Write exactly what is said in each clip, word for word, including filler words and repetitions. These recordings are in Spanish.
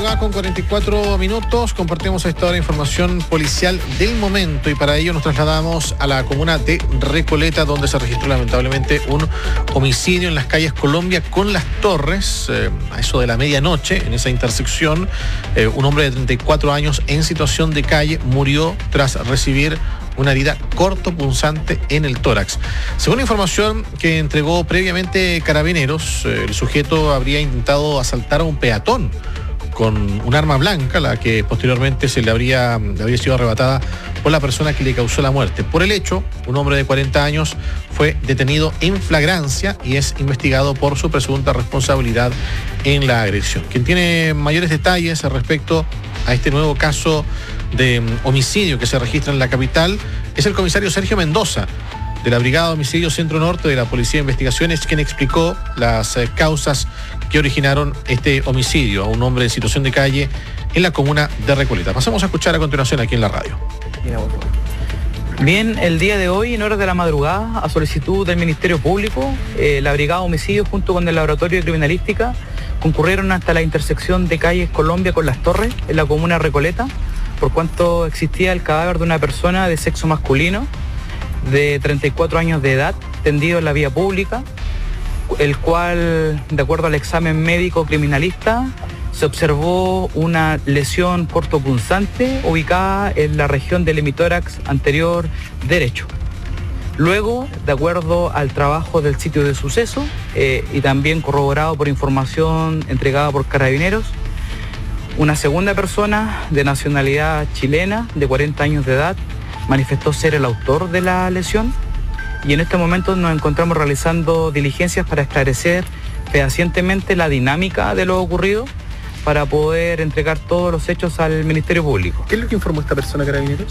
va con cuarenta y cuatro minutos. Compartimos a esta hora información policial del momento y para ello nos trasladamos a la comuna de Recoleta, donde se registró lamentablemente un homicidio en las calles Colombia con Las Torres, eh, a eso de la medianoche. En esa intersección, eh, un hombre de treinta y cuatro años en situación de calle murió tras recibir una herida cortopunzante en el tórax. Según la información que entregó previamente Carabineros, eh, el sujeto habría intentado asaltar a un peatón con un arma blanca, la que posteriormente se le habría, le habría sido arrebatada por la persona que le causó la muerte. Por el hecho, un hombre de cuarenta años fue detenido en flagrancia y es investigado por su presunta responsabilidad en la agresión. Quien tiene mayores detalles respecto a este nuevo caso de homicidio que se registra en la capital es el comisario Sergio Mendoza, de la Brigada de Homicidio Centro Norte de la Policía de Investigaciones, quien explicó las eh, causas que originaron este homicidio a un hombre en situación de calle en la comuna de Recoleta. Pasamos a escuchar a continuación aquí en la radio. Bien, el día de hoy, en horas de la madrugada, a solicitud del Ministerio Público, eh, la Brigada de Homicidios junto con el Laboratorio de Criminalística concurrieron hasta la intersección de calles Colombia con Las Torres, en la comuna de Recoleta, por cuanto existía el cadáver de una persona de sexo masculino de treinta y cuatro años de edad, tendido en la vía pública, el cual, de acuerdo al examen médico criminalista, se observó una lesión cortopunzante ubicada en la región del hemitórax anterior derecho. Luego, de acuerdo al trabajo del sitio de suceso eh, y también corroborado por información entregada por Carabineros, una segunda persona de nacionalidad chilena de cuarenta años de edad manifestó ser el autor de la lesión y en este momento nos encontramos realizando diligencias para esclarecer fehacientemente la dinámica de lo ocurrido para poder entregar todos los hechos al Ministerio Público. ¿Qué es lo que informó esta persona, Carabineros?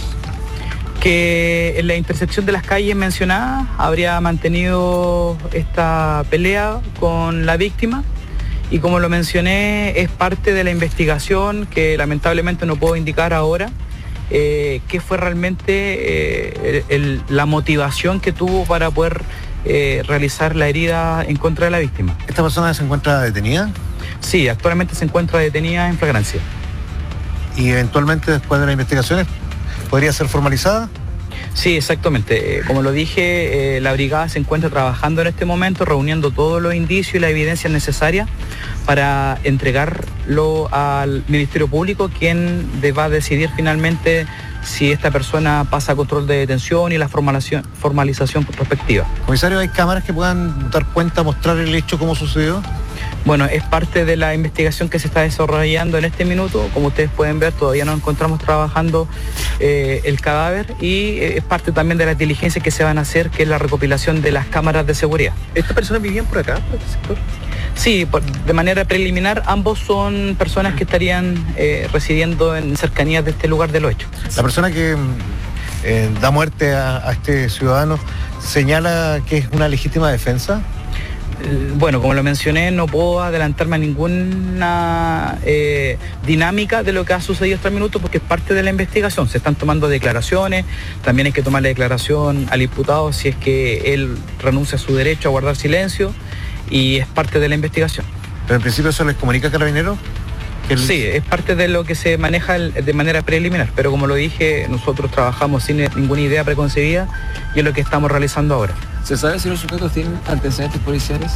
Que en la intersección de las calles mencionadas habría mantenido esta pelea con la víctima y, como lo mencioné, es parte de la investigación que lamentablemente no puedo indicar ahora eh, qué fue realmente eh, el, la motivación que tuvo para poder eh, realizar la herida en contra de la víctima. ¿Esta persona se encuentra detenida? Sí, actualmente se encuentra detenida en flagrancia. ¿Y eventualmente, después de las investigaciones, podría ser formalizada? Sí, exactamente. Como lo dije, eh, la brigada se encuentra trabajando en este momento, reuniendo todos los indicios y las evidencias necesarias para entregarlo al Ministerio Público, quien va a decidir finalmente si esta persona pasa a control de detención y la formalización, formalización respectiva. Comisario, ¿hay cámaras que puedan dar cuenta, mostrar el hecho, cómo sucedió? Bueno, es parte de la investigación que se está desarrollando en este minuto. Como ustedes pueden ver, todavía nos encontramos trabajando eh, el cadáver y eh, es parte también de las diligencias que se van a hacer, que es la recopilación de las cámaras de seguridad. ¿Estas personas vivían por acá, por este sector? Sí, por, de manera preliminar, ambos son personas que estarían eh, residiendo en cercanías de este lugar de los hechos. La persona que eh, da muerte a, a este ciudadano señala que es una legítima defensa. Bueno, como lo mencioné, no puedo adelantarme a ninguna eh, dinámica de lo que ha sucedido hasta el minuto porque es parte de la investigación. Se están tomando declaraciones, también hay que tomar la declaración al imputado si es que él renuncia a su derecho a guardar silencio y es parte de la investigación. ¿Pero en principio eso les comunica a Carabineros? El... Sí, es parte de lo que se maneja de manera preliminar, pero como lo dije, nosotros trabajamos sin ninguna idea preconcebida y es lo que estamos realizando ahora. ¿Se sabe si los sujetos tienen antecedentes policiales?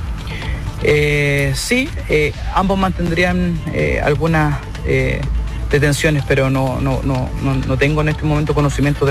Eh, sí, eh, ambos mantendrían eh, algunas eh, detenciones, pero no, no, no, no, no tengo en este momento conocimiento de